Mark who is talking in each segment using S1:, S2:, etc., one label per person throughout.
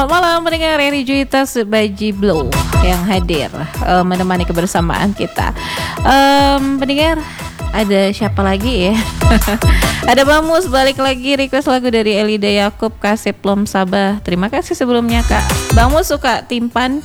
S1: Selamat malam pendengar Eri Juita Baji Blow yang hadir menemani kebersamaan kita. Pendengar, ada siapa lagi ya? Ada Bang Mus balik lagi request lagu dari Elida Yakub, Kasih Plom Sabah. Terima kasih sebelumnya Kak. Bang Mus suka timpan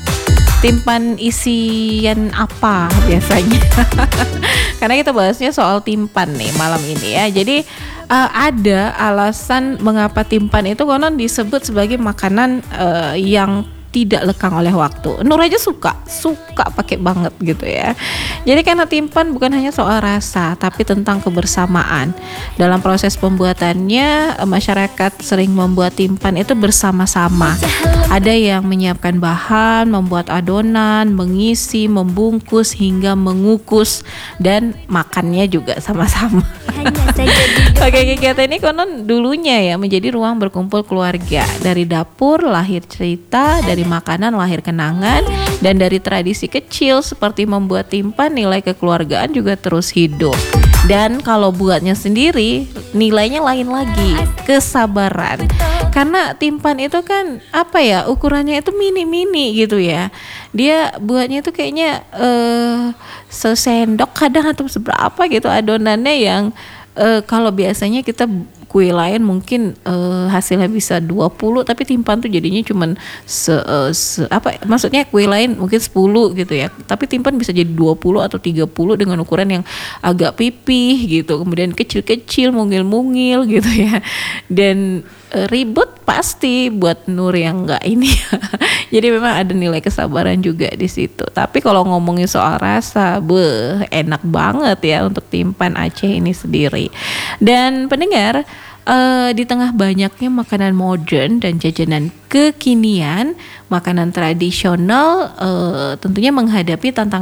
S1: isian apa biasanya? Karena kita bahasnya soal timpan nih malam ini ya. Jadi ada alasan mengapa timpan itu konon disebut sebagai makanan yang tidak lekang oleh waktu. Nur aja suka pakai banget gitu ya. Jadi karena timpan bukan hanya soal rasa, tapi tentang kebersamaan. Dalam proses pembuatannya, masyarakat sering membuat timpan itu bersama-sama. Ada yang menyiapkan bahan, membuat adonan, mengisi, membungkus hingga mengukus, dan makannya juga sama-sama. Oke, kegiatan ini konon dulunya ya menjadi ruang berkumpul keluarga. Dari dapur lahir cerita, dari makanan lahir kenangan, dan dari tradisi kecil seperti membuat timpan, nilai kekeluargaan juga terus hidup. Dan kalau buatnya sendiri, nilainya lain lagi, kesabaran. Karena timpan itu kan apa ya, ukurannya itu mini-mini gitu ya. Dia buatnya itu kayaknya sesendok kadang atau seberapa gitu adonannya, yang kalau biasanya kita kue lain mungkin hasilnya bisa 20, tapi timpan tuh jadinya cuman maksudnya kue lain mungkin 10 gitu ya, tapi timpan bisa jadi 20 atau 30 dengan ukuran yang agak pipih gitu, kemudian kecil-kecil, mungil-mungil gitu ya. Dan ribet pasti buat Nur yang enggak ini. Jadi memang ada nilai kesabaran juga di situ. Tapi kalau ngomongin soal rasa, enak banget ya untuk timpan Aceh ini sendiri. Dan pendengar, di tengah banyaknya makanan modern dan jajanan kekinian, makanan tradisional tentunya menghadapi tantangan